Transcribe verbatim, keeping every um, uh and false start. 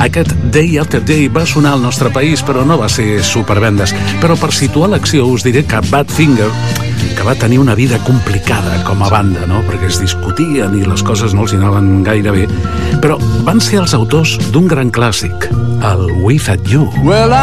Aquest Day After Day va sonar al nostre país, però no va ser supervendes. Però per situar l'acció us diré que Badfinger, que va tenir una vida complicada com a banda, no? Perquè es discutien i les coses no els anaven gaire bé, però van ser els autors d'un gran clàssic, el Without You. Well,